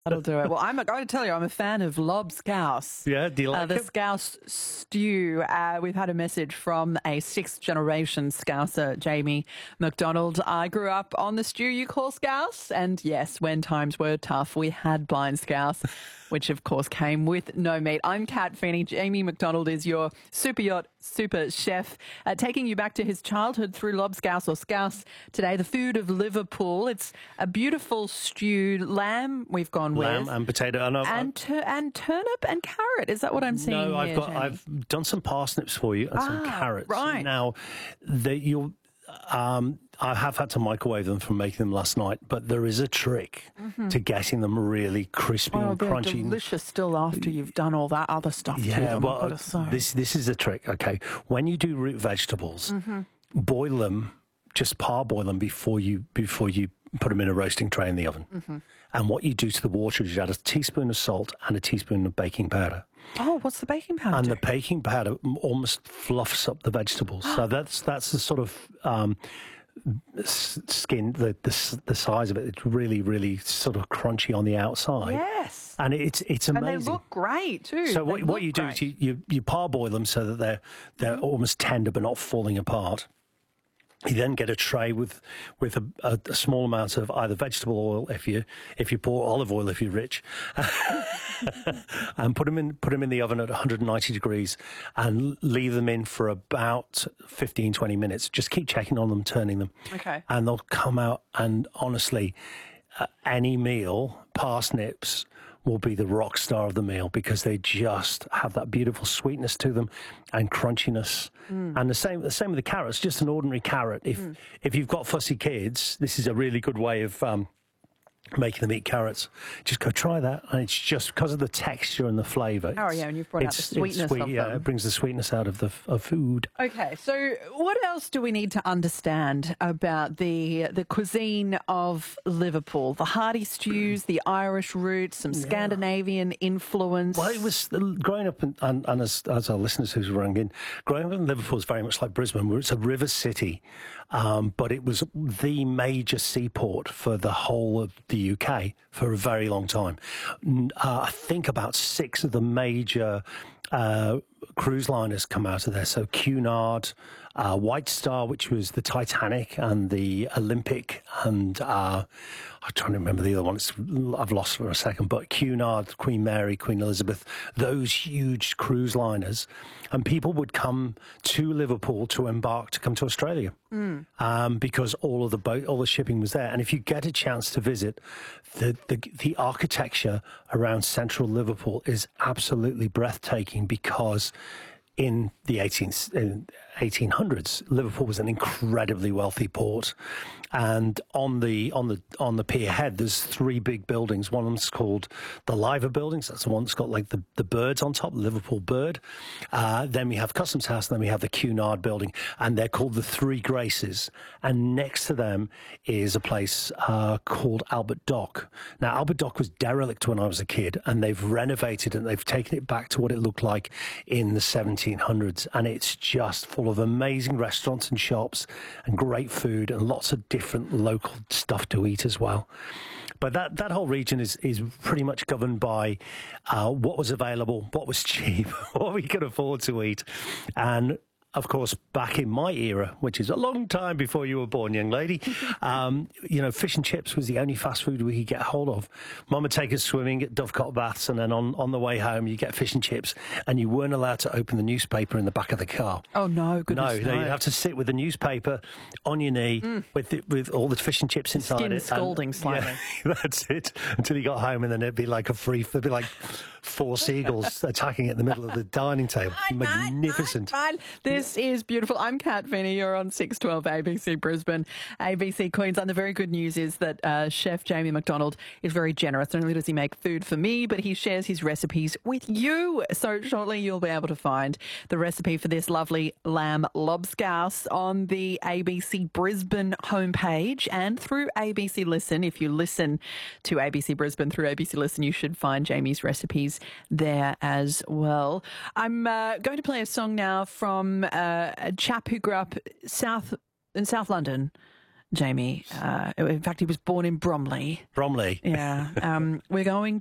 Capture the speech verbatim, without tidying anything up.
That'll do it. Well, I'm going to tell you, I'm a fan of lobscouse. Yeah, do you like uh, the it? Scouse stew. Uh, we've had a message from a sixth generation Scouser, Jamie McDonald. I grew up on the stew you call Scouse, and yes, when times were tough, we had blind Scouse, which of course came with no meat. I'm Kat Feeney. Jamie McDonald is your super yacht super chef, uh, taking you back to his childhood through lobscouse or scouse. Today, the food of Liverpool. It's a beautiful stewed lamb we've gone Lamb with. and potato. And, And, tur- and turnip and carrot. Is that what I'm seeing no, I've here, got. Jamie? I've done some parsnips for you and some Ah, carrots. right. Now, they, you'll. Um, I have had to microwave them from making them last night, but there is a trick Mm-hmm. to getting them really crispy Oh, and they're crunchy. delicious still after you've done all that other stuff to Yeah, them, I've well, got to say. this this is the trick. Okay, when you do root vegetables, Mm-hmm. boil them, just parboil them before you before you put them in a roasting tray in the oven. Mm-hmm. And what you do to the water is you add a teaspoon of salt and a teaspoon of baking powder. Oh, what's the baking powder And do? the baking powder almost fluffs up the vegetables. So that's that's the sort of um, s- skin, the, the s- the size of it. It's really, really sort of crunchy on the outside. Yes. And it's it's amazing. And they look great too. So They what, what look you do great. is you, you, you parboil them so that they're they're almost tender but not falling apart. You then get a tray with with a, a, a small amount of either vegetable oil if you if you pour olive oil if you're rich, and put them in put them in the oven at one hundred ninety degrees and leave them in for about fifteen, twenty minutes. Just keep checking on them, turning them, Okay. and they'll come out. And honestly, uh, any meal, parsnips will be the rock star of the meal because they just have that beautiful sweetness to them and crunchiness. Mm. And the same the same with the carrots, just an ordinary carrot. If Mm. if you've got fussy kids, this is a really good way of um, making them eat carrots. Just go try that, and it's just because of the texture and the flavour. Oh, yeah, and you've brought out the sweetness sweet, of yeah, them. it brings the sweetness out of the of food. Okay, so what else do we need to understand about the the cuisine of Liverpool? The hearty stews, the Irish roots, some Scandinavian influence. Well, it was growing up, in, and, and as, as our listeners who's rung in, growing up in Liverpool is very much like Brisbane, where it's a river city, um, but it was the major seaport for the whole of the U K for a very long time. Uh, I think about six of the major uh, cruise liners come out of there. So Cunard, uh, White Star, which was the Titanic and the Olympic, and uh, I'm trying to remember the other one. It's, I've lost for a second, but Cunard, Queen Mary, Queen Elizabeth, those huge cruise liners, and people would come to Liverpool to embark to come to Australia Mm. um, because all of the boat, all the shipping was there. And if you get a chance to visit, the, the the architecture around central Liverpool is absolutely breathtaking because in the eighteenth, in eighteen hundreds, Liverpool was an incredibly wealthy port, and on the on the on the pier head, there's three big buildings. One of them's called the Liver Buildings. That's the one that's got like the, the birds on top, the Liverpool bird. Uh, then we have Customs House, and then we have the Cunard Building, and they're called the Three Graces. And next to them is a place uh, called Albert Dock. Now, Albert Dock was derelict when I was a kid, and they've renovated it, and they've taken it back to what it looked like in the seventeen hundreds, and it's just full of amazing restaurants and shops and great food and lots of different local stuff to eat as well. But that, that whole region is, is pretty much governed by uh, what was available, what was cheap, what we could afford to eat. And of course, back in my era, which is a long time before you were born, young lady, um, you know, fish and chips was the only fast food we could get hold of. Mum would take us swimming at Dovecot Baths, and then on, on the way home, you get fish and chips, and you weren't allowed to open the newspaper in the back of the car. Oh, no, goodness No, no, you'd have to sit with the newspaper on your knee Mm. with the, with all the fish and chips inside Skin it. and- scalding slightly. Yeah, that's it. Until you got home, and then it'd be like a free, there'd be like four seagulls attacking it in the middle of the dining table. Magnificent. Fine. This is beautiful. I'm Kat Finney. You're on six twelve A B C Brisbane, A B C Queensland. The very good news is that uh, Chef Jamie McDonald is very generous. Not only does he make food for me, but he shares his recipes with you. So shortly you'll be able to find the recipe for this lovely lamb lobscouse on the A B C Brisbane homepage and through A B C Listen. If you listen to A B C Brisbane through A B C Listen, you should find Jamie's recipes there as well. I'm uh, going to play a song now from uh, a chap who grew up south in South London Jamie. Uh, in fact, he was born in Bromley. Bromley. Yeah. Um, we're going